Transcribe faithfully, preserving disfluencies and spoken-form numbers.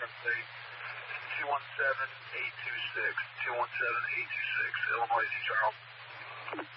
plate two one seven eight two six, two one seven eight two six, Illinois, Charles.